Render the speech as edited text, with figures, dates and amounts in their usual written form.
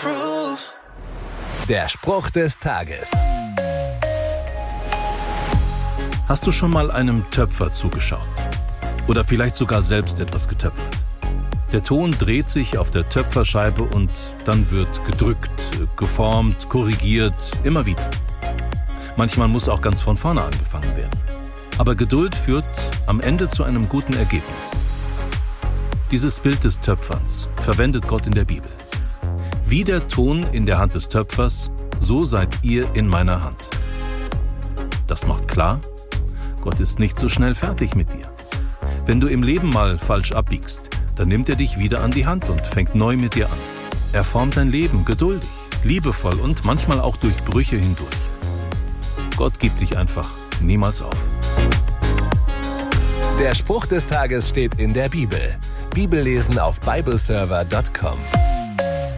Der Spruch des Tages. Hast du schon mal einem Töpfer zugeschaut? Oder vielleicht sogar selbst etwas getöpfert? Der Ton dreht sich auf der Töpferscheibe und dann wird gedrückt, geformt, korrigiert, immer wieder. Manchmal muss auch ganz von vorne angefangen werden. Aber Geduld führt am Ende zu einem guten Ergebnis. Dieses Bild des Töpferns verwendet Gott in der Bibel. Wie der Ton in der Hand des Töpfers, so seid ihr in meiner Hand. Das macht klar, Gott ist nicht so schnell fertig mit dir. Wenn du im Leben mal falsch abbiegst, dann nimmt er dich wieder an die Hand und fängt neu mit dir an. Er formt dein Leben geduldig, liebevoll und manchmal auch durch Brüche hindurch. Gott gibt dich einfach niemals auf. Der Spruch des Tages steht in der Bibel. Bibellesen auf bibleserver.com.